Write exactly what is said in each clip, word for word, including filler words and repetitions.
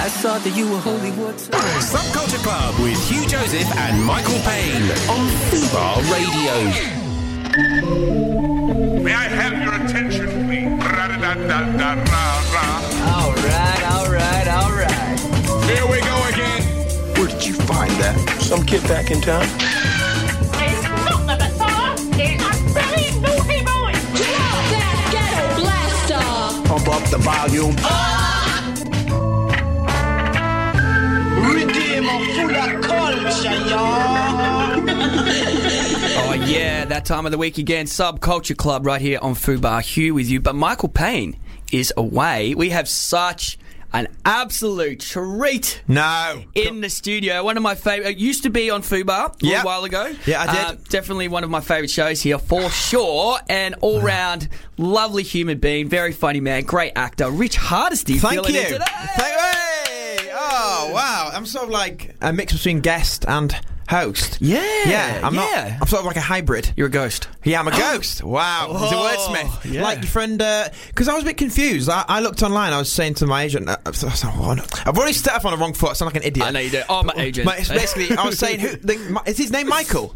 I saw that you were holy water. Subculture Club with Hugh Joseph and Michael Payne on Fubar Radio. May I have your attention, please? All right, all right, all right. Here we go again. Where did you find that? Some kid back in town? It's not the Bazaar. It's a very naughty boy. Drop that ghetto blaster. Pump up the volume. Redeemer full of culture, y'all. Oh, yeah, that time of the week again. Subculture Club right here on Fubar. Hugh with you. But Michael Payne is away. We have such an absolute treat. No. In the studio. One of my favourite. Used to be on Fubar a Yep. little while ago. Yeah, I did. Uh, definitely one of my favourite shows here for sure. And all round lovely human being. Very funny man. Great actor. Rich Hardesty. Thank filling you. in today. Thank hey! Oh, wow. I'm sort of like a mix between guest and host. Yeah. Yeah. I'm yeah. not. I'm sort of like a hybrid. You're a ghost. Yeah, I'm a ghost. Wow. He's a Oh, wordsmith. yeah. Like your friend, because I was a bit confused. I, I looked online, I was saying to my agent, uh, I've already stepped off on the wrong foot, I sound like an idiot. I know you do. Oh, my agent. But it's basically, I was saying, who, the, is his name Michael?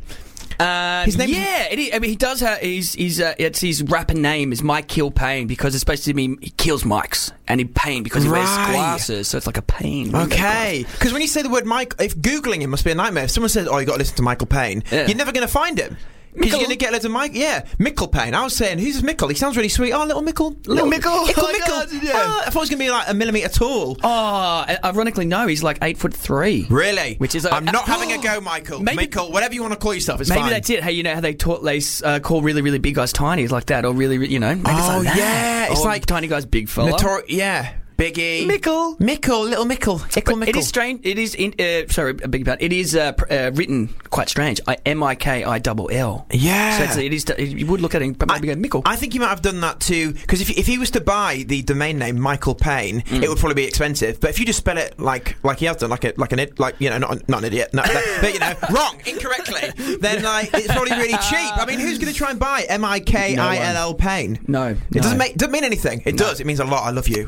Um, His name- yeah, it is, I mean, he does have his, his uh, it's his rapper name is Mike Kill Payne because it's supposed to mean he kills mics and he Payne because he wears Right. glasses, so it's like a Payne. Okay. Because when you say the word Mike, if Googling him must be a nightmare. If someone says, oh, you got to listen to Michael Payne, Yeah. you're never going to find him. Because you're Mickle. going to get loads of Mike. Yeah, Mickle Payne. I was saying, who's this Mickle? He sounds really sweet. Oh, little Mickle. Little Mickle. Mickle, Oh my Mickle. God, yeah. Oh, I thought it was going to be like a millimetre tall. Oh, ironically, no, he's like eight foot three. Really? Which is a- I'm not uh, having a go, Michael. Maybe- Mickle, whatever you want to call yourself, it's Maybe fine. that's it. Hey, you know how they taught they uh, call really really big guys tiny like that, or really you know? Maybe it's Oh, like that. yeah, it's Or like tiny guys big fella. Notori- yeah. Biggie. Mickle. Mickle, little Mickle. Ickle Mickle. It is strange. It is in. Uh, sorry, a big part. It is uh, pr- uh, written quite strange. I M I K I double L. Yeah. So it's, it is. You would look at it, but maybe go Mickle. I think he might have done that too, because if, if he was to buy the domain name Michael Payne, Mm. it would probably be expensive. But if you just spell it like like he has done, like a like an id- like you know not not an idiot, no, that, but you know wrong incorrectly, then like it's probably really cheap. I mean, who's going to try and buy M I K I L L Payne? No, It no. doesn't make doesn't mean anything. It No. does. It means a lot. I love you.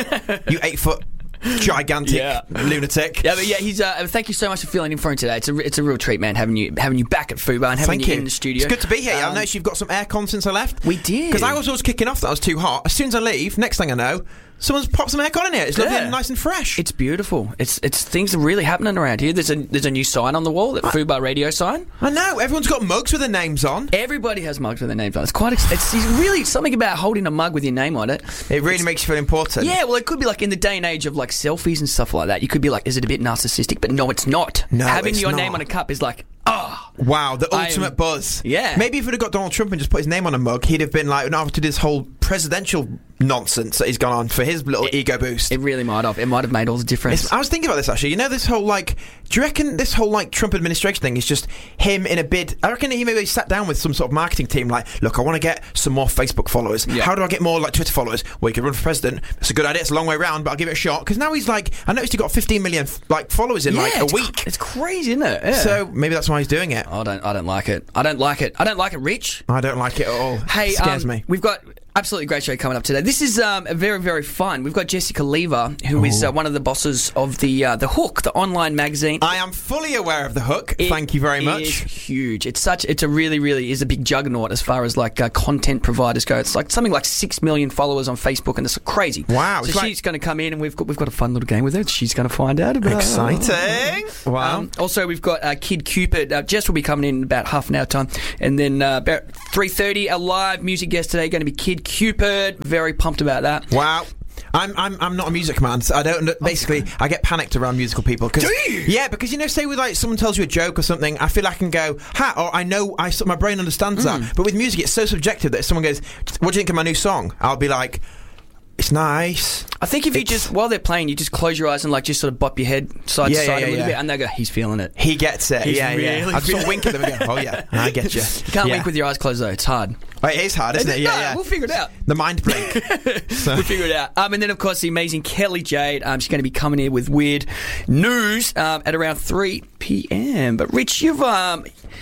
You eight foot gigantic Yeah. lunatic. Yeah, but yeah, he's. Uh, thank you so much for filling in for him today. It's a it's a real treat, man. Having you having you back at Fubar and having Thank you, you in the studio. It's good to be here. Um, I noticed you've got some aircon since I left. We did. Because I was always kicking off that I was too hot. As soon as I leave, next thing I know, someone's popped some aircon in here. It's lovely Yeah. and nice and fresh. It's beautiful. It's it's things are really happening around here. There's a there's a new sign on the wall, that Fubar Radio sign. I know. Everyone's got mugs with their names on. Everybody has mugs with their names on. It's quite. Ex- it's, it's really something about holding a mug with your name on it. It really makes you feel important. Yeah, well, it could be like in the day and age of like selfies and stuff like that. You could be like, is it a bit narcissistic? But no, it's not. No, Having it's your not. name on a cup is like, ah. Wow, the I am- ultimate buzz. Yeah. Maybe if we'd have got Donald Trump and just put his name on a mug, he'd have been like, no, to this whole presidential nonsense that he's gone on for his little It- ego boost. It really might have. It might have made all the difference. It's- I was thinking about this actually. You know, this whole like, do you reckon this whole like Trump administration thing is just him in a bid? I reckon he maybe sat down with some sort of marketing team, like, look, I want to get some more Facebook followers. Yeah. How do I get more like Twitter followers? Well, you could run for president. It's a good idea. It's a long way round, but I'll give it a shot. Because now he's like, I noticed he got fifteen million like followers in yeah, like a it's week. cr- It's crazy, isn't it? Yeah. So maybe that's why he's doing it. I don't. I don't like it. I don't like it. I don't like it, Rich. I don't like it at all. Hey, it scares um, me. We've got absolutely great show coming up today. This is um, very, very fun. We've got Jessica Lever, who is uh, one of the bosses of the uh, the Hook, the online magazine. I am fully aware of the Hook. It Thank you very much. is huge. It's such. It's a really, really is a big juggernaut as far as like uh, content providers go. It's like something like six million followers on Facebook, and it's crazy. Wow, So it's like- she's going to come in, and we've got we've got a fun little game with her. She's going to find out about. Exciting. Wow. Um, also, we've got uh, Kid Cupid. Uh, Jess will be coming in about half an hour time, and then uh, about three thirty, our live music guest today going to be Kid Cupid. Very pumped about that. Wow. I'm I'm I'm not a music man. So I don't basically. I get panicked around musical people. Cause, Do you? Yeah, because you know, say with like someone tells you a joke or something, I feel I can go ha, or I know I my brain understands Mm. that. But with music, it's so subjective that if someone goes, "What do you think of my new song?" I'll be like, "It's nice." I think if you It's- just while they're playing, you just close your eyes and like just sort of bop your head side Yeah, to side yeah, a little yeah. bit, and they go, "He's feeling it." He gets it. He's yeah, yeah. really I just sort of feeling wink at them and go, "Oh yeah, I get you." You can't yeah. wink with your eyes closed though; it's hard. Oh, it is hard, isn't it? Yeah, No, yeah. we'll figure it out. The mind blink. So- We'll figure it out. Um, and then, of course, the amazing Kelly Jade. Um, she's going to be coming in with weird news um, at around three p.m. But, Rich, you've... Um,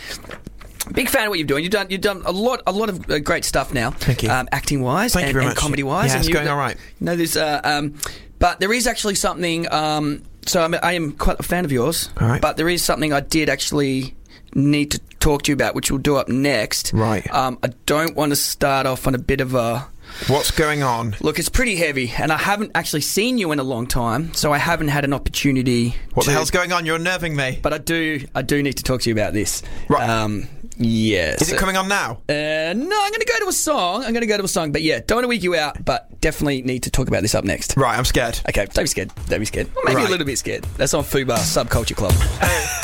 big fan of what you're doing. You've done you've done a lot a lot of uh, great stuff now. Thank you. Um, acting wise Thank you and, very and much. comedy wise. Yeah, and it's you've going got- all right. You know, there's uh, um, but there is actually something. Um, so I'm, I am quite a fan of yours. All right. But there is something I did actually need to talk to you about, which we'll do up next. Right. Um, I don't want to start off on a bit of a. What's going on? Look, it's pretty heavy, and I haven't actually seen you in a long time, so I haven't had an opportunity. What to, the hell's going on? You're nerving me. But I do, I do need to talk to you about this. Right. Um, yeah. Is it coming on now? Uh, no, I'm going to go to a song. I'm going to go to a song, but yeah, don't want to weak you out, but definitely need to talk about this up next. Right, I'm scared. Okay, don't be scared. Don't be scared. Well, maybe Right. a little bit scared. That's on Fubar Subculture Club.